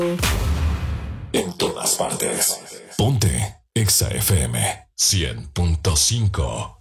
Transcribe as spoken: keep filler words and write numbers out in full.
En todas partes. Ponte Exa F M cien punto cinco.